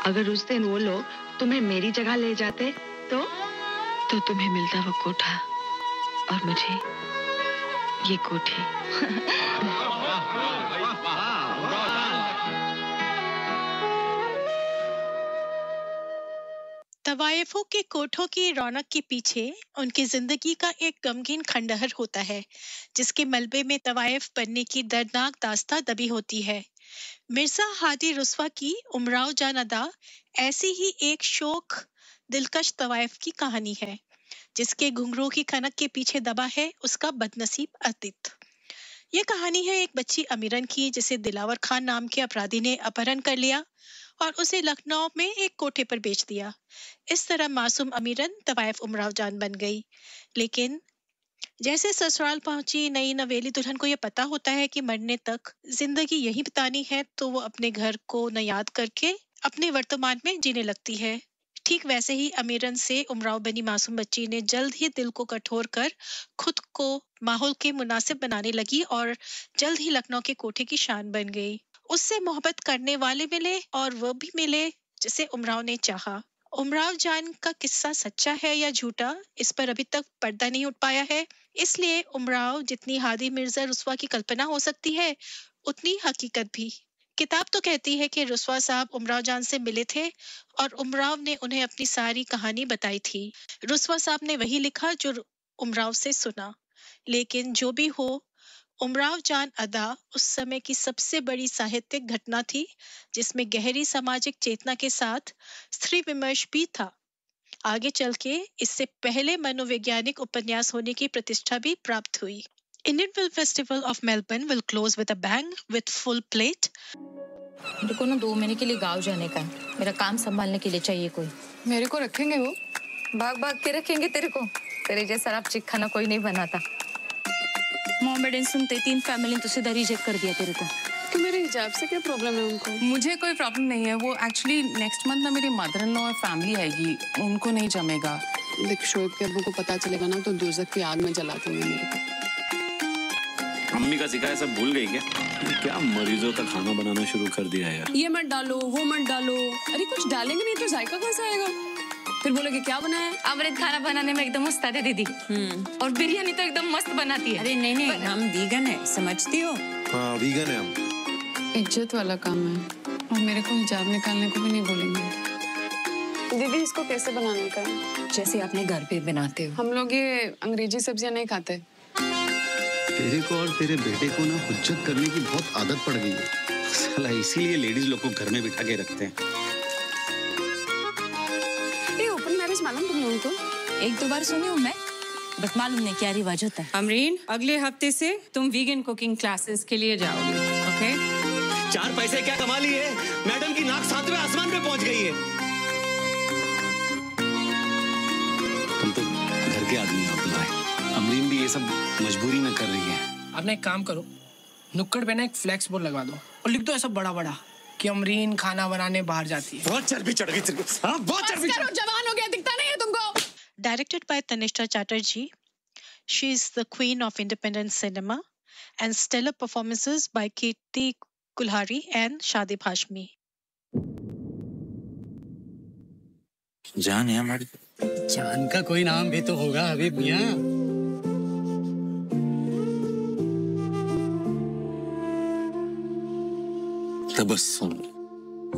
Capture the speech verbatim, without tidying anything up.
अगर उस दिन वो लोग तुम्हें मेरी जगह ले जाते तो तो तुम्हें मिलता वो कोठा और मुझे ये कोठी। तवायफों के कोठों की रौनक के पीछे उनकी जिंदगी का एक गमगीन खंडहर होता है, जिसके मलबे में तवायफ बनने की दर्दनाक दास्तां दबी होती है। मिर्जा हादी रुस्वा की उमराव जान अदा ऐसी ही एक शोक दिलकश तवायफ की कहानी है, जिसके घुंघरू की खनक के पीछे दबा है उसका बदनसीब अतीत। यह कहानी है एक बच्ची अमीरन की, जिसे दिलावर खान नाम के अपराधी ने अपहरण कर लिया और उसे लखनऊ में एक कोठे पर बेच दिया। इस तरह मासूम अमीरन तवायफ उमराव जान बन गई। लेकिन जैसे ससुराल पहुंची नई नवेली दुल्हन को यह पता होता है कि मरने तक जिंदगी यही बितानी है, तो वो अपने घर को न याद करके अपने वर्तमान में जीने लगती है। ठीक वैसे ही अमीरन से उमराव बनी मासूम बच्ची ने जल्द ही दिल को कठोर कर खुद को माहौल के मुनासिब बनाने लगी और जल्द ही लखनऊ के कोठे की शान बन गई। उससे मोहब्बत करने वाले मिले और वो भी मिले जिसे उमराव ने चाहा। उमराव जान का किस्सा सच्चा है या झूठा, इस पर अभी तक पर्दा नहीं उठ पाया है। इसलिए उमराव जितनी हादी मिर्जा रुस्वा की कल्पना हो सकती है, उतनी हकीकत भी। किताब तो कहती है कि रुस्वा साहब उमराव जान से मिले थे और उमराव ने उन्हें अपनी सारी कहानी बताई थी। रुस्वा साहब ने वही लिखा जो उमराव से सुना। लेकिन जो भी हो, उमराव जान अदा उस समय की सबसे बड़ी साहित्यिक घटना थी, जिसमें गहरी सामाजिक चेतना के साथ स्त्री विमर्श भी था। आगे चल के इससे पहले मनोवैज्ञानिक उपन्यास होने की प्रतिष्ठा भी प्राप्त हुई। Indian Film Festival of Melbourne will close with a bang with full plate. मेरे को ना दो महीने के लिए गाँव जाने का है। मेरा काम संभालने के लिए चाहिए कोई। मेरे को रखेंगे वो? भाग भाग के रखेंगे तेरे को। तेरे जैसा शराब चिक खाना कोई नहीं बनाता। मोहम्मद सुनते तीन फैमिली तो सीधा रिजेक्ट कर दिया तेरे को। तो मेरे हिजाब से क्या प्रॉब्लम है उनको? मुझे कोई प्रॉब्लम नहीं है। वो एक्चुअली नेक्स्ट मंथ ना मेरी मदर इन लॉ और फैमिली आएगी, उनको नहीं जमेगा। देख, शोएब के अब्बू को पता चलेगा ना तो दोज़ख की आग में जला देंगे मेरे को। मम्मी का सिखाया सब भूल गई क्या? क्या मरीजों का खाना बनाना शुरू कर दिया यार। ये मत डालो, वो मत डालो। अरे कुछ डालेंगे नहीं तो जायका कैसा आएगा? फिर बोलोगे क्या बनाया? अमृत खाना बनाने में एकदम उस्ताद है दीदी। और बिरयानी तो एकदम मस्त बनाती है। अरे नहीं नहीं, हम वीगन है, समझती हो? हाँ वीगन है हम। इज्जत वाला काम है और मेरे को हिजाब निकालने को भी नहीं बोलेंगे। दीदी इसको कैसे बनाने का है? जैसे अपने घर पे बनाते हो। हम लोग ये अंग्रेजी सब्जियां नहीं खाते। तेरे को और तेरे बेटे को ना हुज्जत करने की बहुत आदत पड़ गई है। साला इसीलिए लेडीज लोग को घर में बिठा के रखते हैं। ये ओपन मैरिज मालूम तुम लोगों को? एक दो बार सुनी हूँ मैं, बट मालूम नहीं क्या रिवाज होता है। अमरीन, अगले हफ्ते से तुम वीगन कुकिंग क्लासेस के लिए जाओगे, ओके? चार पैसे क्या कमा लिए? मैडम की नाक सातवें आसमान पे पहुंच गई है। तुम तो घर के आदमी हो अब्दुल्ला। अमरीन भी ये सब मजबूरी में कर रही है। आपने एक काम करो, नुक्कड़ पे ना एक फ्लेक्स बोर्ड लगवा दो और लिख दो ऐसा बड़ा बड़ा कि अमरीन खाना बनाने बाहर जाती है। बहुत चर्बी चढ़ गई तेरे को। हाँ, बहुत चर्बी चढ़ गई। जवान हो गया, दिखता नहीं है तुमको? Directed by Tanisha Chatterjee, she is the queen of independent cinema, and stellar performances by Kirti Kulhari and Shadib Hashmi. जान है हमारी। जान का कोई नाम भी तो होगा हबीब मियां। तबस्सुम।